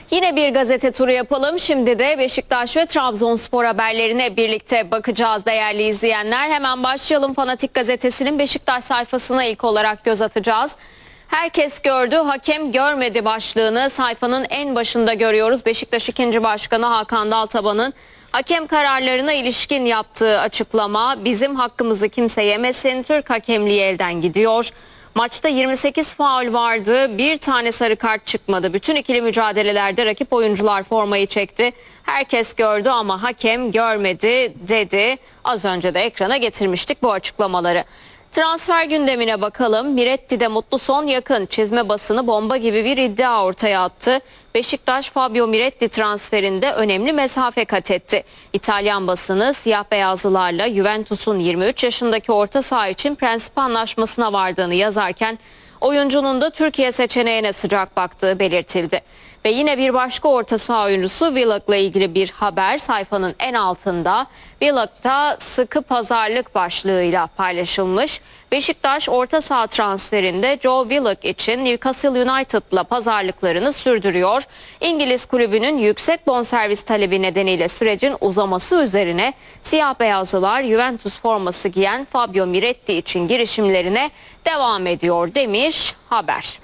Yine bir gazete turu yapalım. Şimdi de Beşiktaş ve Trabzonspor haberlerine birlikte bakacağız değerli izleyenler. Hemen başlayalım. Fanatik gazetesinin Beşiktaş sayfasına ilk olarak göz atacağız. Herkes gördü, hakem görmedi başlığını sayfanın en başında görüyoruz. Beşiktaş 2. Başkanı Hakan Daltaban'ın hakem kararlarına ilişkin yaptığı açıklama: bizim hakkımızı kimse yemesin, Türk hakemliği elden gidiyor. Maçta 28 faul vardı, bir tane sarı kart çıkmadı. Bütün ikili mücadelelerde rakip oyuncular formayı çekti. Herkes gördü ama hakem görmedi dedi. Az önce de ekrana getirmiştik bu açıklamaları. Transfer gündemine bakalım. Miretti'de mutlu son yakın. Çizme basını bomba gibi bir iddia ortaya attı. Beşiktaş Fabio Miretti transferinde önemli mesafe kat etti. İtalyan basını siyah beyazlılarla Juventus'un 23 yaşındaki orta saha için prensip anlaşmasına vardığını yazarken oyuncunun da Türkiye seçeneğine sıcak baktığı belirtildi. Ve yine bir başka orta saha oyuncusu Willock'la ilgili bir haber sayfanın en altında. Willock'ta sıkı pazarlık başlığıyla paylaşılmış. Beşiktaş orta saha transferinde Joe Willock için Newcastle United'la pazarlıklarını sürdürüyor. İngiliz kulübünün yüksek bonservis talebi nedeniyle sürecin uzaması üzerine siyah beyazlılar Juventus forması giyen Fabio Miretti için girişimlerine devam ediyor demiş haber.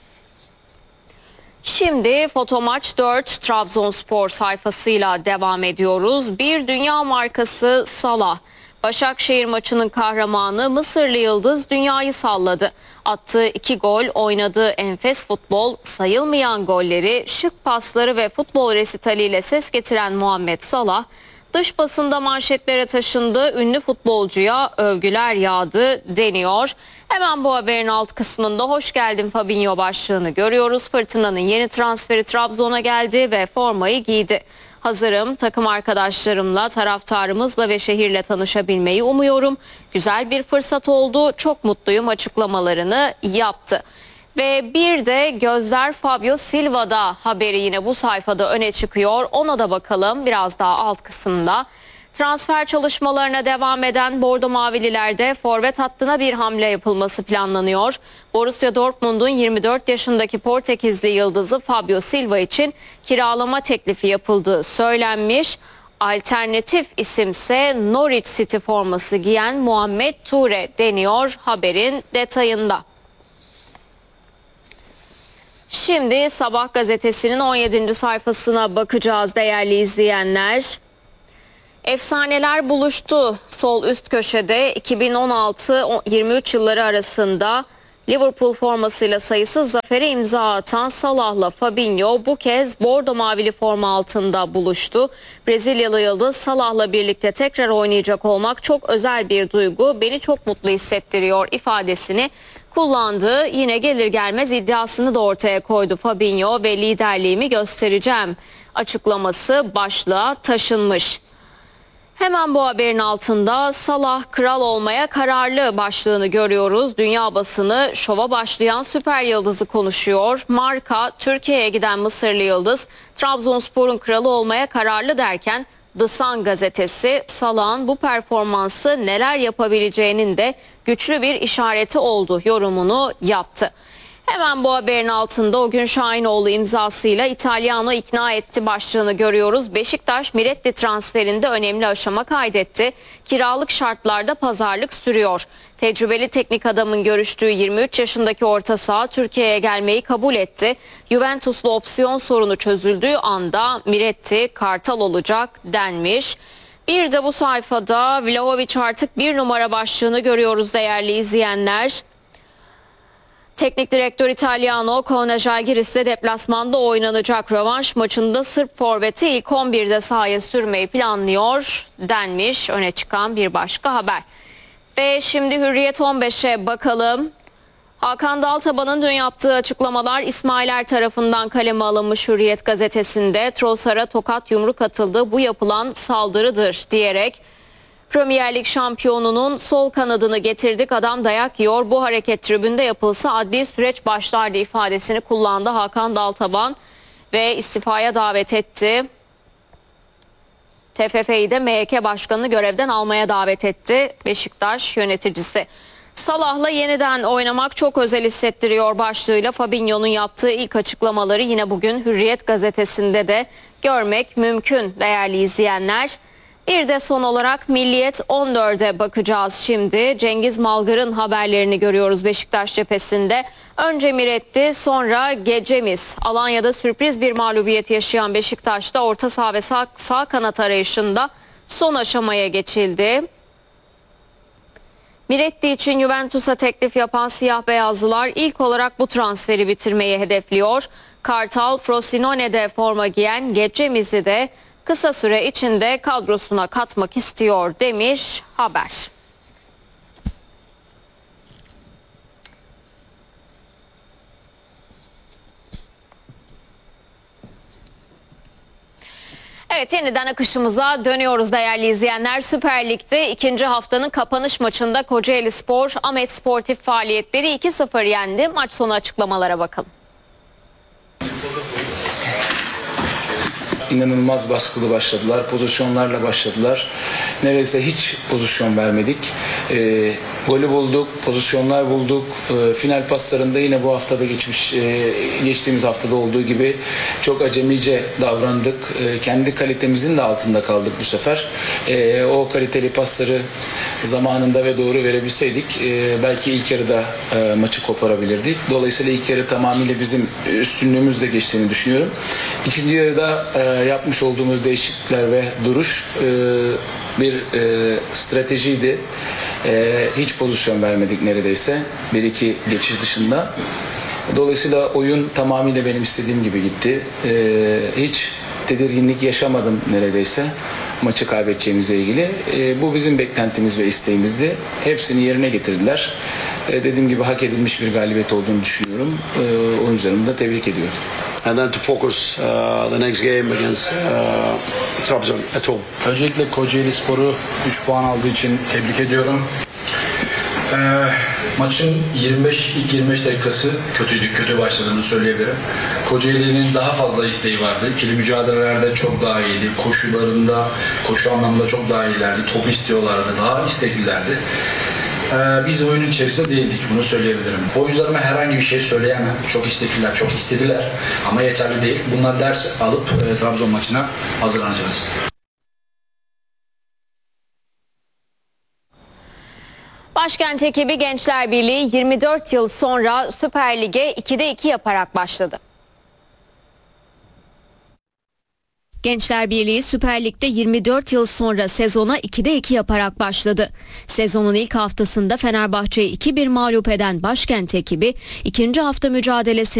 Şimdi Fotomaç 4 Trabzonspor sayfasıyla devam ediyoruz. Bir dünya markası Salah. Başakşehir maçının kahramanı Mısırlı yıldız dünyayı salladı. Attığı 2 gol, oynadığı enfes futbol, sayılmayan golleri, şık pasları ve futbol resitaliyle ses getiren Muhammed Salah, dış basında manşetlere taşındı, ünlü futbolcuya övgüler yağdı deniyor. Hemen bu haberin alt kısmında hoş geldin Fabinho başlığını görüyoruz. Fırtına'nın yeni transferi Trabzon'a geldi ve formayı giydi. Hazırım, takım arkadaşlarımla, taraftarımızla ve şehirle tanışabilmeyi umuyorum. Güzel bir fırsat oldu, çok mutluyum açıklamalarını yaptı. Ve bir de gözler Fabio Silva'da haberi yine bu sayfada öne çıkıyor. Ona da bakalım biraz daha alt kısımda. Transfer çalışmalarına devam eden Bordo Mavililerde forvet hattına bir hamle yapılması planlanıyor. Borussia Dortmund'un 24 yaşındaki Portekizli yıldızı Fabio Silva için kiralama teklifi yapıldığı söylenmiş. Alternatif isimse Norwich City forması giyen Muhammed Toure deniyor haberin detayında. Şimdi Sabah gazetesinin 17. sayfasına bakacağız değerli izleyenler. Efsaneler buluştu. Sol üst köşede 2016-23 yılları arasında Liverpool formasıyla sayısız zafere imza atan Salah'la Fabinho bu kez bordo mavili forma altında buluştu. Brezilyalı yıldız Salah'la birlikte tekrar oynayacak olmak çok özel bir duygu, beni çok mutlu hissettiriyor ifadesini kullandığı, yine gelir gelmez iddiasını da ortaya koydu Fabinho ve liderliğimi göstereceğim açıklaması başlığa taşınmış. Hemen bu haberin altında Salah kral olmaya kararlı başlığını görüyoruz. Dünya basını şova başlayan süper yıldızı konuşuyor. Marka, Türkiye'ye giden Mısırlı yıldız Trabzonspor'un kralı olmaya kararlı derken The Sun gazetesi Salah'ın bu performansı neler yapabileceğinin de güçlü bir işareti oldu yorumunu yaptı. Hemen bu haberin altında o gün Şahinoğlu imzasıyla İtalyan'ı ikna etti başlığını görüyoruz. Beşiktaş Miretti transferinde önemli aşama kaydetti. Kiralık şartlarda pazarlık sürüyor. Tecrübeli teknik adamın görüştüğü 23 yaşındaki orta saha Türkiye'ye gelmeyi kabul etti. Juventus'lu opsiyon sorunu çözüldüğü anda Miretti Kartal olacak denmiş. Bir de bu sayfada Vlahovic artık bir numara başlığını görüyoruz değerli izleyenler. Teknik direktör Italiano, Kona Žalgiris'le deplasmanda oynanacak rövanş maçında Sırp forveti ilk 11'de sahaya sürmeyi planlıyor denmiş öne çıkan bir başka haber. Ve şimdi Hürriyet 15'e bakalım. Hakan Daltaban'ın dün yaptığı açıklamalar İsmailer tarafından kaleme alınmış Hürriyet gazetesinde. Trossard'a tokat yumruk atıldı, bu yapılan saldırıdır diyerek Premier Lig şampiyonunun sol kanadını getirdik, adam dayak yiyor, bu hareket tribünde yapılsa adli süreç başlardı ifadesini kullandı Hakan Daltaban ve istifaya davet etti. TFF'yi de MHK başkanını görevden almaya davet etti Beşiktaş yöneticisi. Salah'la yeniden oynamak çok özel hissettiriyor başlığıyla Fabinho'nun yaptığı ilk açıklamaları yine bugün Hürriyet gazetesinde de görmek mümkün değerli izleyenler. Bir de son olarak Milliyet 14'e bakacağız şimdi. Cengiz Malgar'ın haberlerini görüyoruz Beşiktaş cephesinde. Önce Miretti, sonra Gecemiz. Alanya'da sürpriz bir mağlubiyet yaşayan Beşiktaş'ta orta saha ve sağ kanat arayışında son aşamaya geçildi. Miretti için Juventus'a teklif yapan siyah beyazlılar ilk olarak bu transferi bitirmeyi hedefliyor. Kartal, Frosinone'de forma giyen Gecemiz'i de kısa süre içinde kadrosuna katmak istiyor demiş haber. Evet, yeniden akışımıza dönüyoruz değerli izleyenler. Süper Lig'de ikinci haftanın kapanış maçında Kocaelispor Ahmet Sportif Faaliyetleri 2-0 yendi. Maç sonu açıklamalara bakalım. İnanılmaz baskılı başladılar. Pozisyonlarla başladılar. Neredeyse hiç pozisyon vermedik. Golü bulduk, pozisyonlar bulduk. Final paslarında yine bu haftada geçtiğimiz haftada olduğu gibi çok acemice davrandık. Kendi kalitemizin de altında kaldık bu sefer. O kaliteli pasları zamanında ve doğru verebilseydik belki ilk yarıda maçı koparabilirdik. Dolayısıyla ilk yarı tamamıyla bizim üstünlüğümüzle geçtiğini düşünüyorum. İkinci yarıda yapmış olduğumuz değişiklikler ve duruş bir stratejiydi. Hiç pozisyon vermedik neredeyse. 1-2 geçiş dışında. Dolayısıyla oyun tamamıyla benim istediğim gibi gitti. Hiç tedirginlik yaşamadım neredeyse maçı kaybedeceğimizle ilgili. Bu bizim beklentimiz ve isteğimizdi. Hepsini yerine getirdiler. Dediğim gibi hak edilmiş bir galibiyet olduğunu düşünüyorum. Oyuncularımı da tebrik ediyorum. And then to focus the next game against Trabzon at home. Öncelikle Kocaelispor'u 3 puan aldığı için tebrik ediyorum. Maçın ilk 25 dakikası kötüydü, kötü başladığını söyleyebilirim. Kocaeli'nin daha fazla isteği vardı. İkili mücadelelerde çok daha iyiydi. Koşu anlamında çok daha iyilerdi. Topu istiyorlardı, daha isteklilerdi. Biz oyunun içerisinde değildik, bunu söyleyebilirim. Oyuncularıma herhangi bir şey söyleyemem. Çok istekliler, çok istediler ama yeterli değil. Bundan ders alıp Trabzon maçına hazırlanacağız. Başkent ekibi Gençler Birliği 24 yıl sonra Süper Lig'e 2'de 2 yaparak başladı. Gençler Birliği Süper Lig'de 24 yıl sonra sezona 2'de 2 yaparak başladı. Sezonun ilk haftasında Fenerbahçe'yi 2-1 mağlup eden Başkent ekibi ikinci hafta mücadelesi